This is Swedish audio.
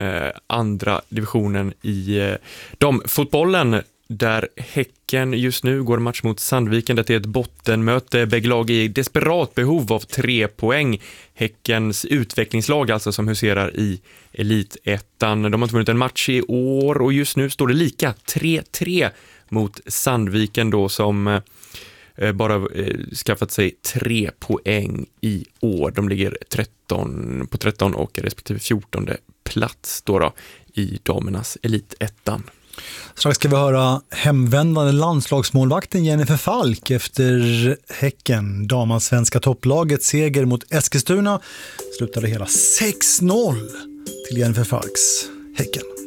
andra divisionen i damfotbollen, där Häcken just nu går match mot Sandviken. Det är ett bottenmöte. Bägge lag är i desperat behov av 3 poäng. Häckens utvecklingslag alltså, som huserar i Elitettan. De har inte vunnit en match i år och just nu står det lika 3-3 mot Sandviken då, som bara skaffat sig 3 poäng i år. De ligger på 13 och respektive 14:e plats då i damernas Elitettan. Strax ska vi höra hemvändande landslagsmålvakten Jennifer Falk efter Häcken. Damansvenska topplaget seger mot Eskilstuna slutade hela 6-0 till Jennifer Falks Häcken.